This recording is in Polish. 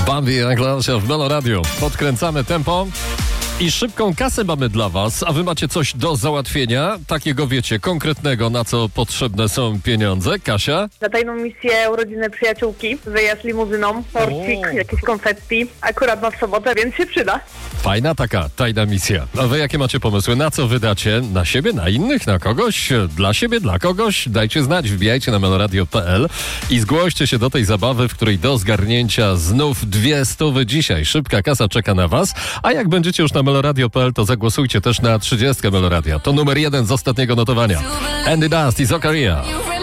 Bambi Anglasia w Melo Radio. Podkręcamy tempo i szybką kasę mamy dla was, a wy macie coś do załatwienia, takiego wiecie, konkretnego, na co potrzebne są pieniądze. Kasia? Na tajną misję urodziny przyjaciółki, wyjazd limuzyną, torcik, jakieś konfetti. Akurat ma w sobotę, więc się przyda. Fajna taka tajna misja. A wy jakie macie pomysły? Na co wydacie? Na siebie, na innych, na kogoś? Dla siebie, dla kogoś? Dajcie znać, wbijajcie na meloradio.pl i zgłoście się do tej zabawy, w której do zgarnięcia znów 200 dzisiaj. Szybka kasa czeka na was, a jak będziecie już na meloradio.pl, to zagłosujcie też na 30 Meloradia. To numer 1 z ostatniego notowania. Andy Dust i Zokaria.